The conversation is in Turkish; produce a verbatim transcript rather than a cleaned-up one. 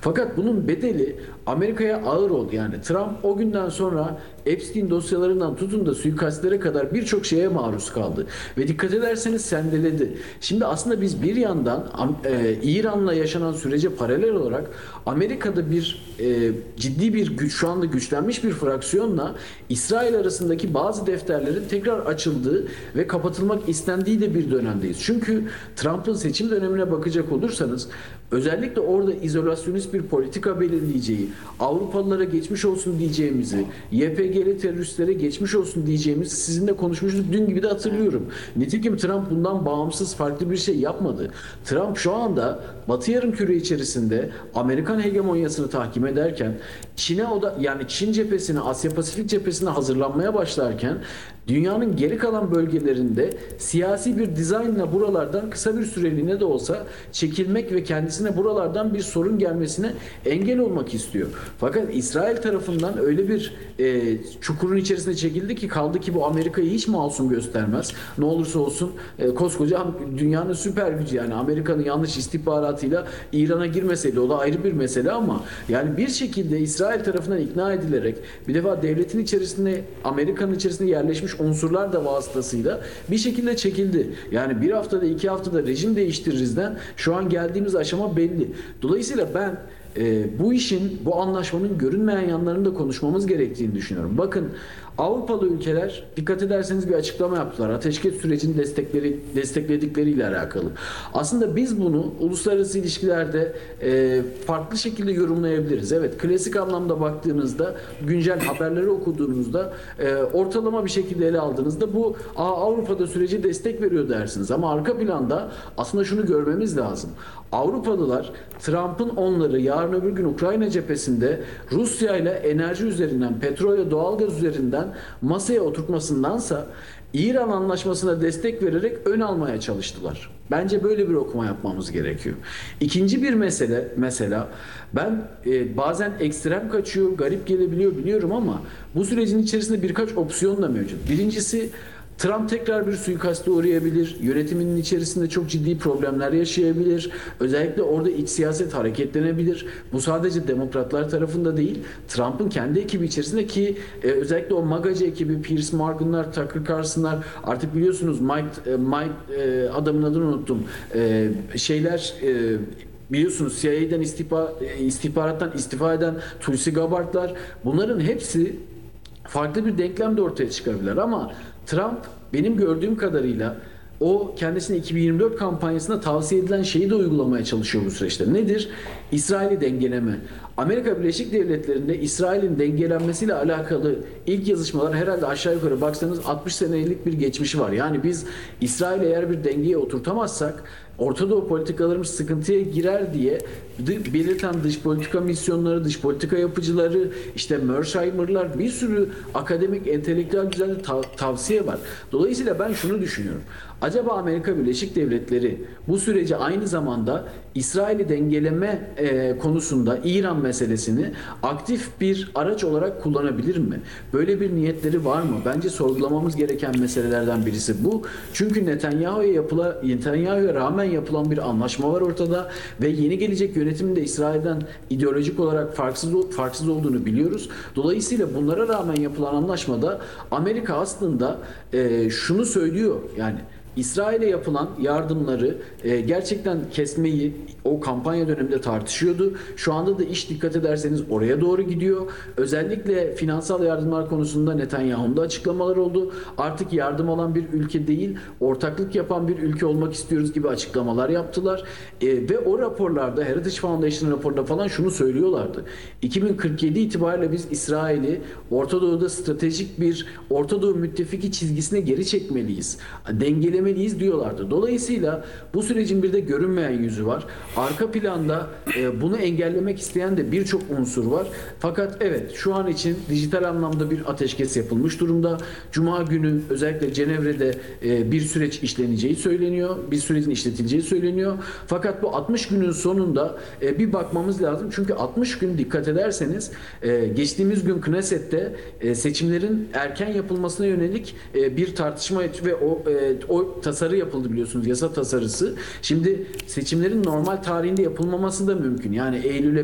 Fakat bunun bedeli Amerika'ya ağır oldu. Yani Trump o günden sonra Epstein dosyalarından tutun da suikastlere kadar birçok şeye maruz kaldı. Ve dikkat ederseniz sendeledi. Şimdi aslında biz bir yandan e, İran'la yaşanan sürece paralel olarak Amerika'da bir e, ciddi bir güç, şu anda güçlenmiş bir fraksiyonla İsrail arasındaki bazı defterlerin tekrar açıldığı ve kapatılmak istendiği de bir dönemdeyiz. Çünkü Trump'ın seçim dönemine bakacak olursanız özellikle orada izolasyonist bir politika belirleyeceği, Avrupalılara geçmiş olsun diyeceğimizi, Y P G'li teröristlere geçmiş olsun diyeceğimizi sizinle konuşmuştuk. Dün gibi de hatırlıyorum. Nitekim Trump bundan bağımsız farklı bir şey yapmadı. Trump şu anda Batı Yarımküre içerisinde Amerikan hegemonyasını tahkim ederken Çin'e o da yani Çin cephesine, Asya Pasifik cephesine hazırlanmaya başlarken dünyanın geri kalan bölgelerinde siyasi bir dizaynla buralardan kısa bir süreliğine de olsa çekilmek ve kendisine buralardan bir sorun gelmesine engel olmak istiyor. Fakat İsrail tarafından öyle bir e, çukurun içerisine çekildi ki kaldı ki bu Amerika'yı hiç masum göstermez. Ne olursa olsun e, koskoca dünyanın süper gücü, yani Amerika'nın yanlış istihbaratıyla İran'a girmeseydi o da ayrı bir mesele, ama yani bir şekilde İsrail tarafından ikna edilerek bir defa devletin içerisinde, Amerika'nın içerisinde yerleşmiş unsurlar da vasıtasıyla bir şekilde çekildi. Yani bir haftada iki haftada rejim değiştiririzden şu an geldiğimiz aşama belli. Dolayısıyla ben e, bu işin, bu anlaşmanın görünmeyen yanlarını da konuşmamız gerektiğini düşünüyorum. Bakın, Avrupalı ülkeler dikkat ederseniz bir açıklama yaptılar. Ateşkes sürecini destekleri, destekledikleriyle alakalı. Aslında biz bunu uluslararası ilişkilerde e, farklı şekilde yorumlayabiliriz. Evet, klasik anlamda baktığınızda, güncel haberleri okuduğunuzda, e, ortalama bir şekilde ele aldığınızda bu Avrupa'da süreci destek veriyor dersiniz. Ama arka planda aslında şunu görmemiz lazım. Avrupalılar Trump'ın onları yarın öbür gün Ukrayna cephesinde Rusya ile enerji üzerinden, petrol ve doğalgaz üzerinden masaya oturtmasındansa İran anlaşmasına destek vererek ön almaya çalıştılar. Bence böyle bir okuma yapmamız gerekiyor. İkinci bir mesele, mesela ben e, bazen ekstrem kaçıyor, garip gelebiliyor biliyorum, ama bu sürecin içerisinde birkaç opsiyon da mevcut. Birincisi, Trump tekrar bir suikaste uğrayabilir. Yönetiminin içerisinde çok ciddi problemler yaşayabilir. Özellikle orada iç siyaset hareketlenebilir. Bu sadece demokratlar tarafında değil, Trump'ın kendi ekibi içerisinde ki e, özellikle o magacı ekibi, Piers Morgan'lar, Tucker Carlson'lar, artık biliyorsunuz Mike, e, Mike e, adamın adını unuttum. E, şeyler e, biliyorsunuz C I A'den istihbar, istihbarattan istifa eden Tulsi Gabbard'lar, bunların hepsi farklı bir denklemde ortaya çıkabilirler, ama Trump benim gördüğüm kadarıyla o kendisine iki bin yirmi dört kampanyasında tavsiye edilen şeyi de uygulamaya çalışıyor bu süreçte. Nedir? İsrail'i dengeleme. Amerika Birleşik Devletleri'nde İsrail'in dengelenmesiyle alakalı ilk yazışmalar herhalde aşağı yukarı baksanız altmış senelik bir geçmişi var. Yani biz İsrail'e eğer bir dengeye oturtamazsak Orta Doğu politikalarımız sıkıntıya girer diye belirten dış politika misyonları, dış politika yapıcıları, işte Mersheimer'lar, bir sürü akademik, entelektüel düzeyde tav tavsiye var. Dolayısıyla ben şunu düşünüyorum. Acaba Amerika Birleşik Devletleri bu süreci aynı zamanda İsrail'i dengeleme e, konusunda İran meselesini aktif bir araç olarak kullanabilir mi? Böyle bir niyetleri var mı? Bence sorgulamamız gereken meselelerden birisi bu. Çünkü Netanyahu'ya yapıla Netanyahu'ya rağmen yapılan bir anlaşma var ortada ve yeni gelecek yönetimin de İsrail'den ideolojik olarak farksız farksız olduğunu biliyoruz. Dolayısıyla bunlara rağmen yapılan anlaşmada Amerika aslında e, şunu söylüyor, yani İsrail'e yapılan yardımları e, gerçekten kesmeyi o kampanya döneminde tartışıyordu. Şu anda da iş, dikkat ederseniz, oraya doğru gidiyor. Özellikle finansal yardımlar konusunda Netanyahu'nun da açıklamalar oldu. Artık yardım alan bir ülke değil, ortaklık yapan bir ülke olmak istiyoruz gibi açıklamalar yaptılar. E, ve o raporlarda, Heritage Foundation raporunda falan şunu söylüyorlardı. iki bin kırk yedi itibariyle biz İsrail'i Orta Doğu'da stratejik bir Orta Doğu müttefiki çizgisine geri çekmeliyiz. Dengelemeliyiz diyorlardı. Dolayısıyla bu sürecin bir de görünmeyen yüzü var. Arka planda e, bunu engellemek isteyen de birçok unsur var. Fakat evet, şu an için dijital anlamda bir ateşkes yapılmış durumda. Cuma günü özellikle Cenevre'de e, bir süreç işleneceği söyleniyor. Bir sürecin işletileceği söyleniyor. Fakat bu altmış günün sonunda e, bir bakmamız lazım. Çünkü altmış gün, dikkat ederseniz, e, geçtiğimiz gün Knesset'te e, seçimlerin erken yapılmasına yönelik e, bir tartışma ve o, e, o tasarı yapıldı, biliyorsunuz, yasa tasarısı. Şimdi seçimlerin normal tarihinde yapılmaması da mümkün. Yani Eylül'e